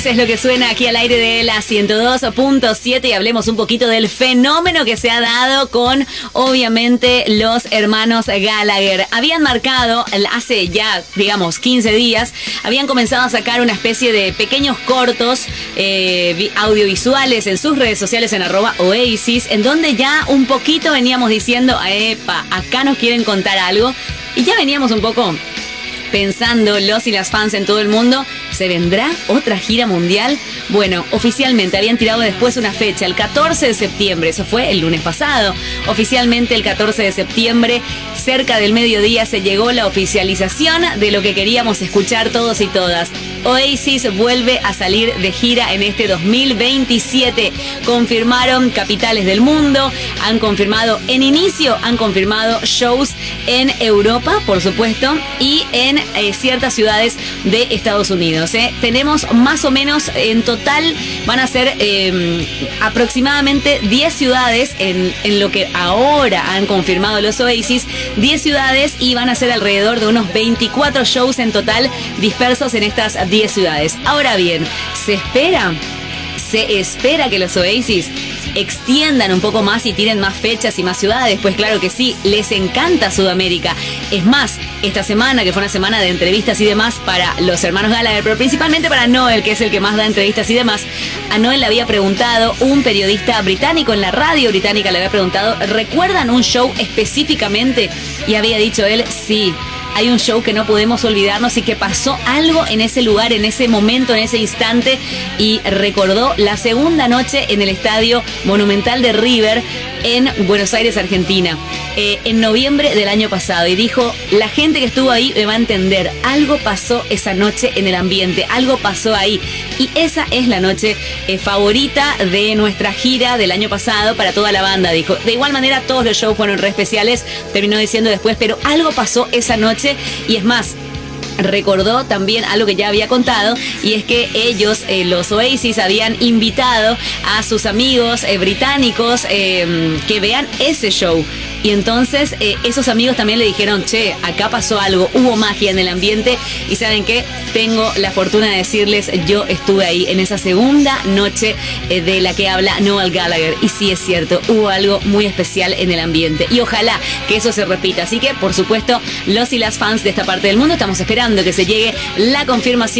Es lo que suena aquí al aire de la 102.7 y hablemos un poquito del fenómeno que se ha dado con, obviamente, los hermanos Gallagher. Habían marcado, hace ya, digamos, 15 días, habían comenzado a sacar una especie de pequeños cortos audiovisuales en sus redes sociales en @Oasis, en donde ya un poquito veníamos diciendo, epa, acá nos quieren contar algo, y ya veníamos un poco pensando los y las fans en todo el mundo, ¿se vendrá otra gira mundial? Bueno, oficialmente habían tirado después una fecha, el 14 de septiembre, eso fue el lunes pasado. Oficialmente el 14 de septiembre, cerca del mediodía, se llegó la oficialización de lo que queríamos escuchar todos y todas. Oasis vuelve a salir de gira en este 2027. Confirmaron capitales del mundo, han confirmado shows en Europa, por supuesto, y en ciertas ciudades de Estados Unidos. Tenemos más o menos, en total van a ser aproximadamente 10 ciudades en lo que ahora han confirmado los Oasis, 10 ciudades, y van a ser alrededor de unos 24 shows en total dispersos en estas 10 ciudades. Ahora bien, se espera que los Oasis extiendan un poco más y tiren más fechas y más ciudades. Pues claro que sí, les encanta Sudamérica. Es más, esta semana, que fue una semana de entrevistas y demás para los hermanos Gallagher, pero principalmente para Noel, que es el que más da entrevistas y demás, a Noel le había preguntado un periodista británico en la radio británica, le había preguntado, ¿recuerdan un show específicamente? Y había dicho él, sí, hay un show que no podemos olvidarnos y que pasó algo en ese lugar, en ese momento, en ese instante, y recordó la segunda noche en el Estadio Monumental de River en Buenos Aires, Argentina, en noviembre del año pasado, y dijo, la gente que estuvo ahí me va a entender, algo pasó esa noche en el ambiente, algo pasó ahí, y esa es la noche favorita de nuestra gira del año pasado para toda la banda, dijo. De igual manera, todos los shows fueron re especiales, terminó diciendo después, pero algo pasó esa noche. Y es más, recordó también algo que ya había contado, y es que ellos, los Oasis, habían invitado a sus amigos británicos que vean ese show. Y entonces esos amigos también le dijeron, che, acá pasó algo, hubo magia en el ambiente, y ¿saben qué? Tengo la fortuna de decirles, yo estuve ahí en esa segunda noche de la que habla Noel Gallagher, y sí es cierto, hubo algo muy especial en el ambiente, y ojalá que eso se repita. Así que, por supuesto, los y las fans de esta parte del mundo estamos esperando que se llegue la confirmación